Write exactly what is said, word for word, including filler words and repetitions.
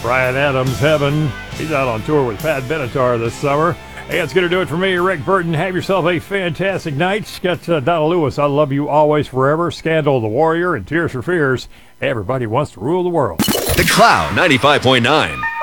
Bryan Adams, Heaven. He's out on tour with Pat Benatar this summer. Hey, that's going to do it for me, Rick Burton. Have yourself a fantastic night. Got uh, Donna Lewis, I Love You Always Forever, Scandal the Warrior, and Tears for Fears. Everybody wants to rule the world. The Cloud ninety-five point nine.